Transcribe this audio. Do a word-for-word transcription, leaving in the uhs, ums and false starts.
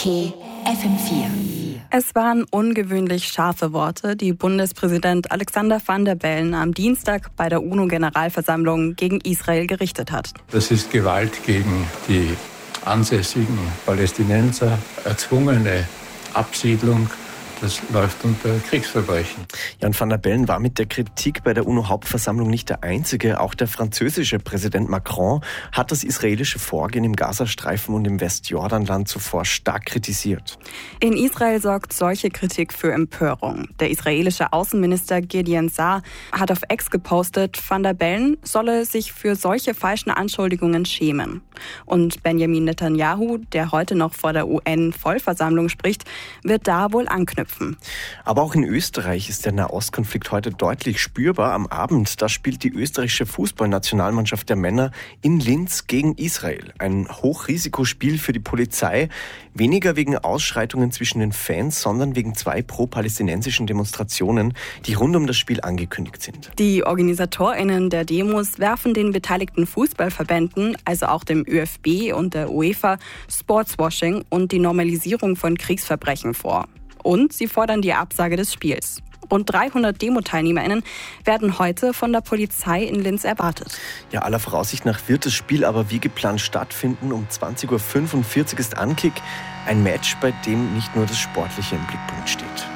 F M vier. Es waren ungewöhnlich scharfe Worte, die Bundespräsident Alexander Van der Bellen am Dienstag bei der UNO-Generalversammlung gegen Israel gerichtet hat. Das ist Gewalt gegen die ansässigen Palästinenser, erzwungene Absiedlung. Das läuft unter Kriegsverbrechen. Jan van der Bellen war mit der Kritik bei der UNO-Hauptversammlung nicht der Einzige. Auch der französische Präsident Macron hat das israelische Vorgehen im Gazastreifen und im Westjordanland zuvor stark kritisiert. In Israel sorgt solche Kritik für Empörung. Der israelische Außenminister Gideon Saar hat auf X gepostet, Van der Bellen solle sich für solche falschen Anschuldigungen schämen. Und Benjamin Netanyahu, der heute noch vor der U N-Vollversammlung spricht, wird da wohl anknüpfen. Aber auch in Österreich ist der Nahostkonflikt heute deutlich spürbar. Am Abend, da spielt die österreichische Fußballnationalmannschaft der Männer in Linz gegen Israel. Ein Hochrisikospiel für die Polizei. Weniger wegen Ausschreitungen zwischen den Fans, sondern wegen zwei pro-palästinensischen Demonstrationen, die rund um das Spiel angekündigt sind. Die OrganisatorInnen der Demos werfen den beteiligten Fußballverbänden, also auch dem ÖFB und der UEFA, Sportswashing und die Normalisierung von Kriegsverbrechen vor. Und sie fordern die Absage des Spiels. Rund dreihundert Demo-TeilnehmerInnen werden heute von der Polizei in Linz erwartet. Ja, aller Voraussicht nach wird das Spiel aber wie geplant stattfinden. Um zwanzig Uhr fünfundvierzig ist Ankick. Ein Match, bei dem nicht nur das Sportliche im Blickpunkt steht.